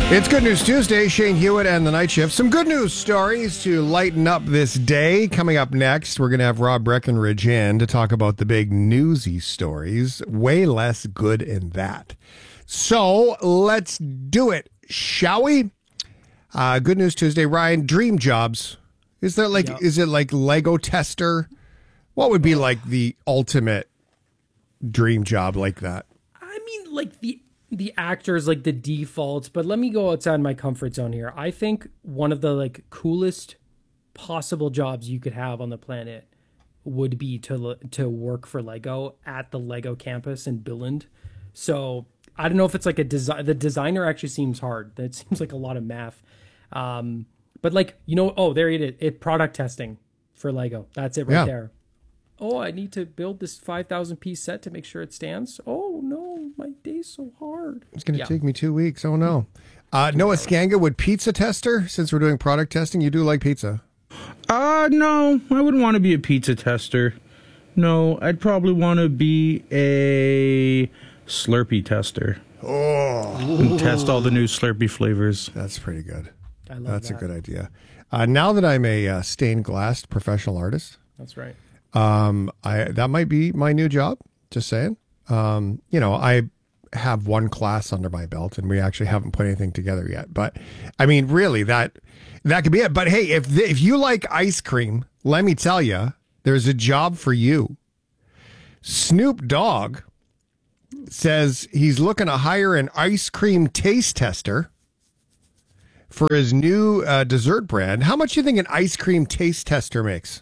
It's Good News Tuesday. Shane Hewitt and the Night Shift. Some good news stories to lighten up this day. Coming up next, we're going to have Rob Breckenridge in to talk about the big newsy stories. Way less good in that. So let's do it, shall we? Good News Tuesday. Ryan, dream jobs. Is there is it like Lego tester? What would be like the ultimate dream job like that? I mean, like the actors, like the defaults, but let me go outside my comfort zone here. I think one of the like coolest possible jobs you could have on the planet would be to work for Lego at the Lego campus in Billund. So I don't know if it's like a design. The designer actually seems hard. That seems like a lot of math. But like, there it is. It product testing for Lego. That's it right there. Oh, I need to build this 5,000 piece set to make sure it stands. Oh no, my day's so hard. It's going to take me 2 weeks. Oh no. Noah Skanga, would pizza tester, since we're doing product testing, you do like pizza? No, I wouldn't want to be a pizza tester. No, I'd probably want to be a Slurpee tester. And test all the new Slurpee flavors. That's pretty good. I love That's that. a good idea. Now that I'm a stained glass professional artist, That's right. that might be my new job. Just saying. I have one class under my belt, and we actually haven't put anything together yet. But I mean, really, that could be it. But hey, if you like ice cream, let me tell you, there's a job for you. Snoop Dogg says he's looking to hire an ice cream taste tester for his new dessert brand. How much do you think an ice cream taste tester makes?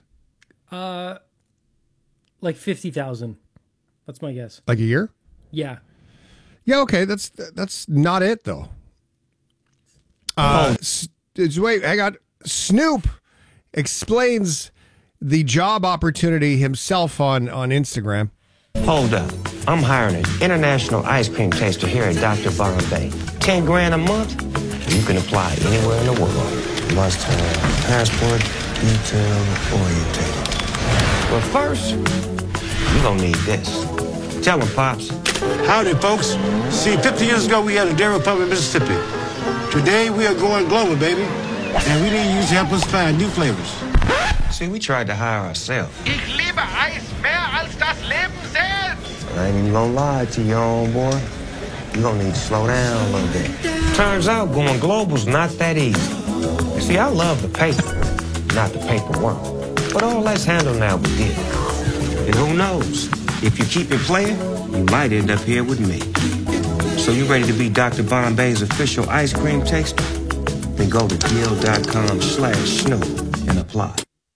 Like 50,000. That's my guess. Like a year? Yeah. Yeah, okay. That's not it, though. Wait, I got Snoop explains the job opportunity himself on Instagram. Hold up. I'm hiring an international ice cream taster here at Dr. Bombay. 10 grand a month? You can apply anywhere in the world. Must have passport, detail, orientated. But first, you're gonna need this. Tell them, Pops. Howdy, folks. See, 50 years ago, we had a Dairy Republic, Mississippi. Today, we are going global, baby. And we need you to help us find new flavors. See, we tried to hire ourselves. Ich liebe Eis mehr als das Leben selbst. I ain't even gonna lie to you, homeboy. You're gonna need to slow down a little bit. Turns out going global's not that easy. See, I love the paper, not the paperwork. But all that's handled now with this. And who knows? If you keep it playing, you might end up here with me. So you ready to be Dr. Bombay's official ice cream taster? Then go to deal.com/Snoop and apply.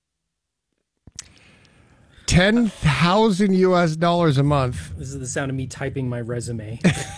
$10,000 a month. This is the sound of me typing my resume.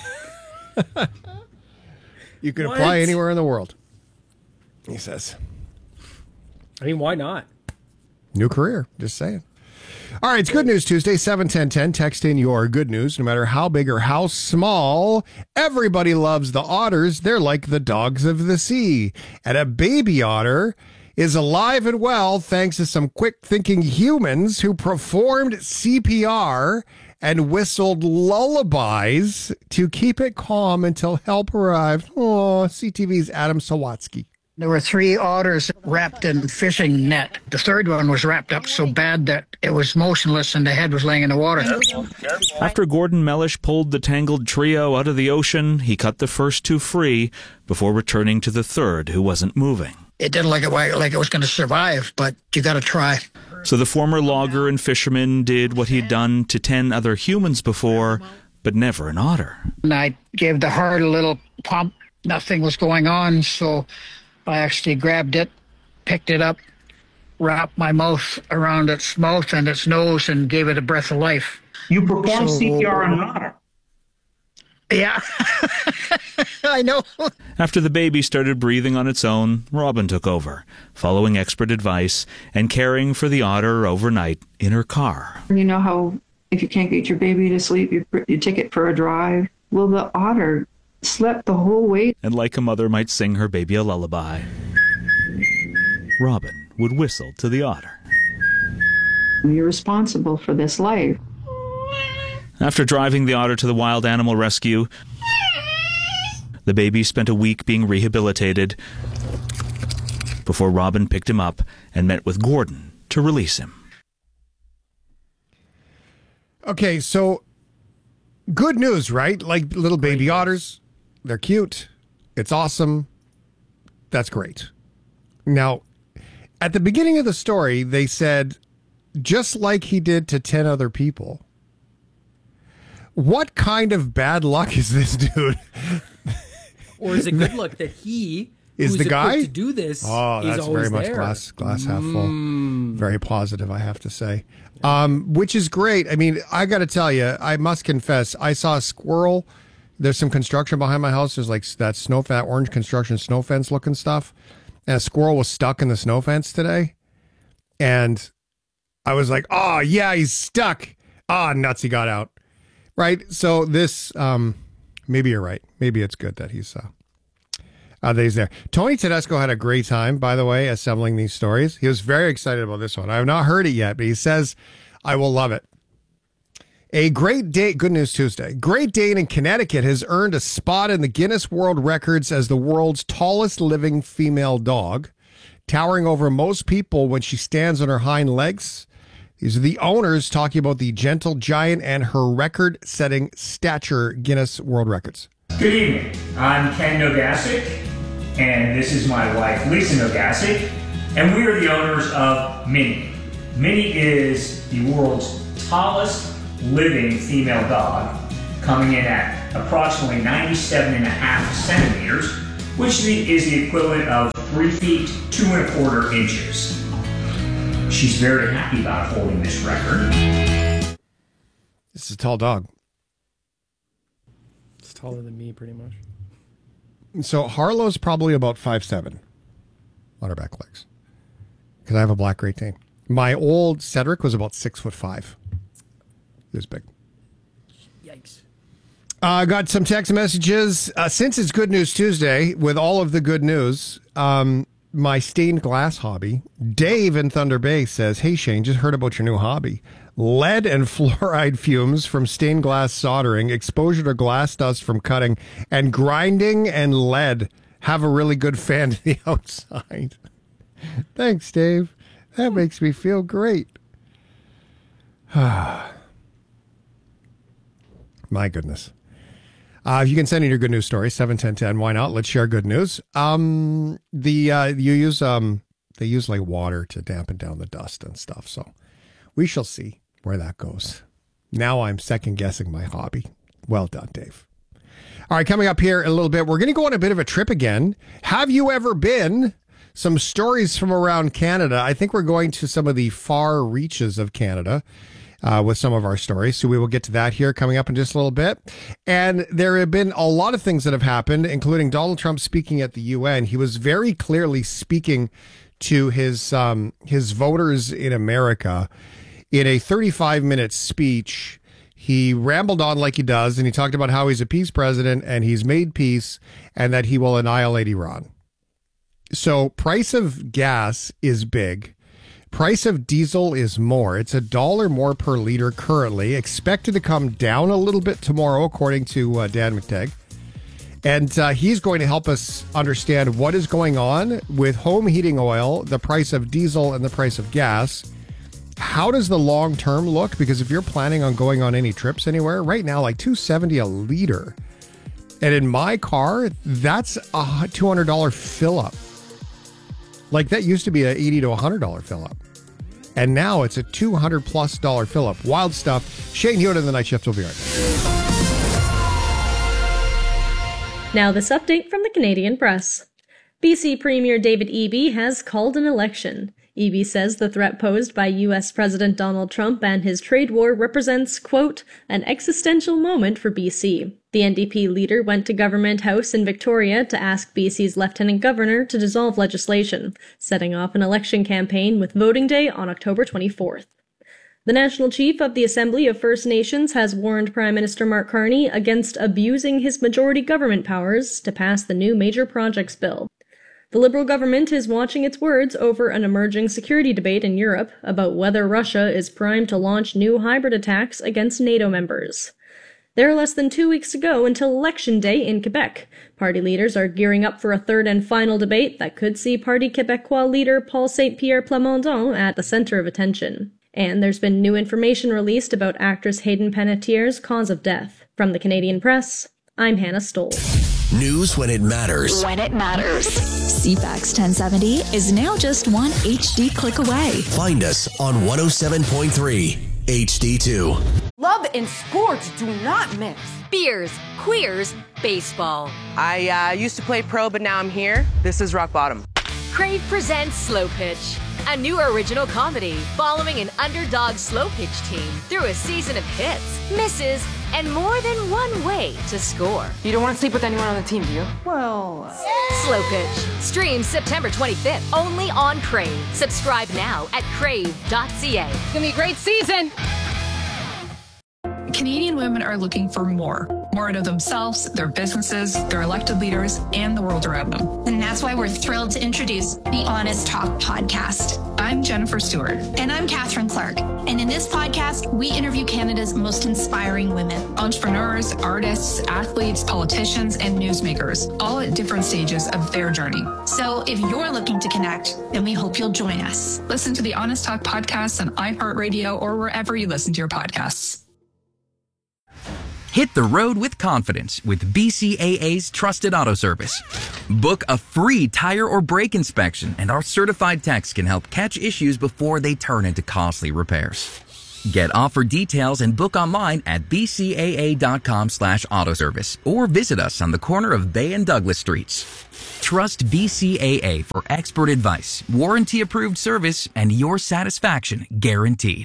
You can apply anywhere in the world, he says. I mean, why not? New career, just saying. All right, it's Good News Tuesday, 71010. Text in your good news, no matter how big or how small. Everybody loves the otters. They're like the dogs of the sea. And a baby otter is alive and well thanks to some quick-thinking humans who performed CPR and whistled lullabies to keep it calm until help arrived. Oh, CTV's Adam Sawatsky. There were 3 otters wrapped in fishing net. The third one was wrapped up so bad that it was motionless and the head was laying in the water. After Gordon Mellish pulled the tangled trio out of the ocean, he cut the first 2 free before returning to the third, who wasn't moving. It didn't look like it was going to survive, but you got to try. So the former logger and fisherman did what he'd done to 10 other humans before, but never an otter. And I gave the heart a little pump. Nothing was going on, so I actually grabbed it, picked it up, wrapped my mouth around its mouth and its nose, and gave it a breath of life. You performed CPR on an otter? Yeah, I know. After the baby started breathing on its own, Robin took over, following expert advice and caring for the otter overnight in her car. You know how if you can't get your baby to sleep, you take it for a drive? Well, the otter slept the whole way. And like a mother might sing her baby a lullaby, Robin would whistle to the otter. You're responsible for this life. After driving the otter to the wild animal rescue, The baby spent a week being rehabilitated before Robin picked him up and met with Gordon to release him. Okay, so good news, right? Like little baby otters. They're cute. It's awesome. That's great. Now, at the beginning of the story, they said, just like he did to 10 other people. What kind of bad luck is this dude? Or is it good luck that he is the guy to do this? Oh, that's very much there. glass half full. Very positive, I have to say. Which is great. I mean, I got to tell you, I must confess, I saw a squirrel. There's some construction behind my house. There's like that orange construction snow fence looking stuff. And a squirrel was stuck in the snow fence today. And I was like, oh, yeah, he's stuck. Ah, nuts, he got out. Right? So this, maybe you're right. Maybe it's good that he's there. Tony Tedesco had a great time, by the way, assembling these stories. He was very excited about this one. I have not heard it yet, but he says, I will love it. A Great Dane, Good News Tuesday. Great Dane in Connecticut has earned a spot in the Guinness World Records as the world's tallest living female dog, towering over most people when she stands on her hind legs. These are the owners talking about the gentle giant and her record-setting stature Guinness World Records. Good evening. I'm Ken Nogasic, and this is my wife, Lisa Nogasic, and we are the owners of Minnie. Minnie is the world's tallest living female dog, coming in at approximately 97.5 centimeters, which is the equivalent of 3 feet 2 1/4 inches. She's very happy about holding this record. This is a tall dog. It's taller than me, pretty much. So Harlow's probably about 5'7" on her back legs. Because I have a black Great Dane. My old Cedric was about 6'5". He was big. Yikes. I got some text messages. Since it's Good News Tuesday, with all of the good news, my stained glass hobby, Dave in Thunder Bay says, hey, Shane, just heard about your new hobby. Lead and fluoride fumes from stained glass soldering, exposure to glass dust from cutting, and grinding and lead have a really good fan to the outside. Thanks, Dave. That makes me feel great. My goodness. You can send in your good news story, 71010. Why not? Let's share good news. They use like water to dampen down the dust and stuff. So we shall see where that goes. Now I'm second guessing my hobby. Well done, Dave. All right, coming up here in a little bit, we're going to go on a bit of a trip again. Have you ever been? Some stories from around Canada. I think we're going to some of the far reaches of Canada. With some of our stories. So we will get to that here coming up in just a little bit. And there have been a lot of things that have happened, including Donald Trump speaking at the UN. He was very clearly speaking to his voters in America in a 35-minute speech. He rambled on like he does, and he talked about how he's a peace president and he's made peace and that he will annihilate Iran. So price of gas is big. Price of diesel is more. It's $1 more per liter currently, expected to come down a little bit tomorrow, according to Dan McTagg. And he's going to help us understand what is going on with home heating oil, the price of diesel, and the price of gas. How does the long term look? Because if you're planning on going on any trips anywhere, right now, like $2.70 a liter. And in my car, that's a $200 fill up. Like that used to be a $80 to $100 fill up. And now it's a $200+ fill up. Wild stuff. Shane Hewitt in the Night Shift will be right back. Now this update from the Canadian Press. BC Premier David Eby has called an election. Eby says the threat posed by U.S. President Donald Trump and his trade war represents, quote, an existential moment for BC. The NDP leader went to Government House in Victoria to ask BC's Lieutenant Governor to dissolve legislation, setting off an election campaign with voting day on October 24th. The National Chief of the Assembly of First Nations has warned Prime Minister Mark Carney against abusing his majority government powers to pass the new Major Projects Bill. The Liberal government is watching its words over an emerging security debate in Europe about whether Russia is primed to launch new hybrid attacks against NATO members. There are less than 2 weeks to go until Election Day in Quebec. Party leaders are gearing up for a third and final debate that could see Parti Québécois leader Paul Saint-Pierre Plamondon at the center of attention. And there's been new information released about actress Hayden Panettiere's cause of death. From the Canadian Press, I'm Hannah Stoll. News when it matters. When it matters. CFAX 1070 is now just one HD click away. Find us on 107.3 HD2. Love and sports do not mix. Beers, queers, baseball. I used to play pro, but now I'm here. This is rock bottom. Crave presents Slow Pitch, a new original comedy following an underdog slow pitch team through a season of hits, misses, and more than one way to score. You don't want to sleep with anyone on the team, do you? Well... Slow Pitch. Streams September 25th, only on Crave. Subscribe now at crave.ca. It's gonna be a great season! Canadian women are looking for more out of themselves, their businesses, their elected leaders, and the world around them. And that's why we're thrilled to introduce the Honest Talk podcast. I'm Jennifer Stewart. And I'm Catherine Clark. And in this podcast, we interview Canada's most inspiring women. Entrepreneurs, artists, athletes, politicians, and newsmakers, all at different stages of their journey. So if you're looking to connect, then we hope you'll join us. Listen to the Honest Talk podcast on iHeartRadio or wherever you listen to your podcasts. Hit the road with confidence with BCAA's Trusted Auto Service. Book a free tire or brake inspection, and our certified techs can help catch issues before they turn into costly repairs. Get offer details and book online at bcaa.com/autoservice or visit us on the corner of Bay and Douglas Streets. Trust BCAA for expert advice, warranty-approved service, and your satisfaction guaranteed.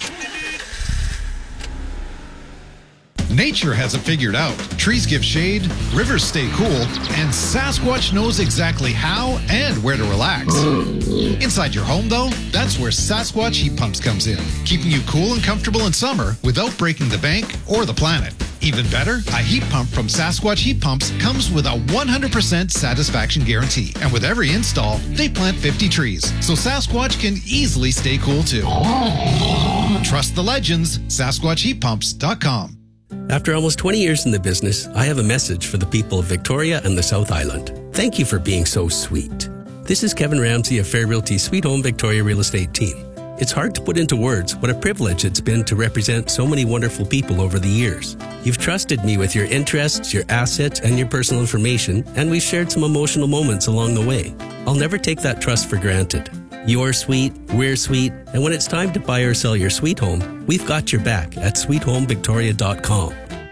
Nature has it figured out. Trees give shade, rivers stay cool, and Sasquatch knows exactly how and where to relax. Inside your home, though, that's where Sasquatch Heat Pumps comes in, keeping you cool and comfortable in summer without breaking the bank or the planet. Even better, a heat pump from Sasquatch Heat Pumps comes with a 100% satisfaction guarantee. And with every install, they plant 50 trees, so Sasquatch can easily stay cool too. Trust the legends, SasquatchHeatPumps.com. After almost 20 years in the business, I have a message for the people of Victoria and the South Island. Thank you for being so sweet. This is Kevin Ramsey of Fair Realty Sweet Home Victoria Real Estate Team. It's hard to put into words what a privilege it's been to represent so many wonderful people over the years. You've trusted me with your interests, your assets, and your personal information, and we've shared some emotional moments along the way. I'll never take that trust for granted. You're sweet, we're sweet, and when it's time to buy or sell your sweet home, we've got your back at sweethomevictoria.com.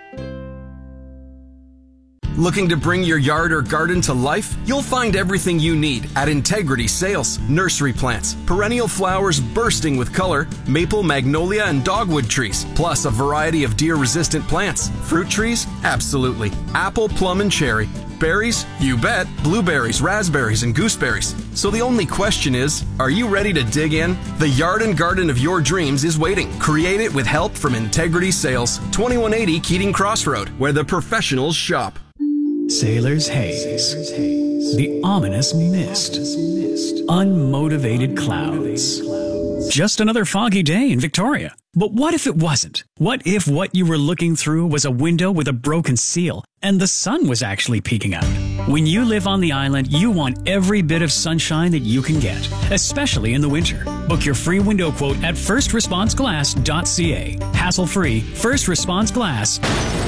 Looking to bring your yard or garden to life? You'll find everything you need at Integrity Sales. Nursery plants, perennial flowers bursting with color, maple, magnolia, and dogwood trees, plus a variety of deer-resistant plants. Fruit trees? Absolutely. Apple, plum, and cherry. Berries? You bet. Blueberries, raspberries, and gooseberries. So the only question is, are you ready to dig in? The yard and garden of your dreams is waiting. Create it with help from Integrity Sales, 2180 Keating Crossroad, where the professionals shop. Sailor's haze, the ominous mist, unmotivated clouds. Just another foggy day in Victoria. But what if it wasn't? What if what you were looking through was a window with a broken seal and the sun was actually peeking out? When you live on the island, you want every bit of sunshine that you can get, especially in the winter. Book your free window quote at firstresponseglass.ca. Hassle-free, First Response Glass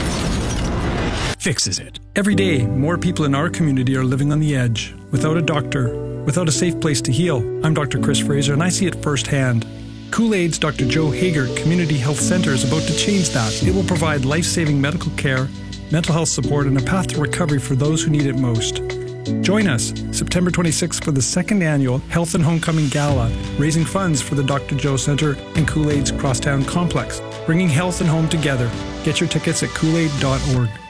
fixes it. Every day, more people in our community are living on the edge, without a doctor, without a safe place to heal. I'm Dr. Chris Fraser, and I see it firsthand. Kool-Aid's Dr. Joe Hager Community Health Center is about to change that. It will provide life-saving medical care, mental health support, and a path to recovery for those who need it most. Join us September 26th for the second annual Health and Homecoming Gala, raising funds for the Dr. Joe Center and Kool-Aid's Crosstown Complex, bringing health and home together. Get your tickets at koolaid.org.